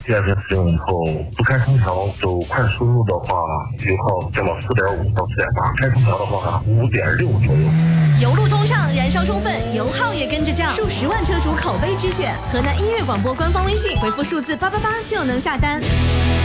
第二天使用以后，不开空调走快速路的话，油耗降到4.5到4.8，开空调的话5.6左右。 油路通畅，燃烧充分，油耗也跟着降，数十万车主口碑之选。河南音乐广播官方微信回复数字888就能下单。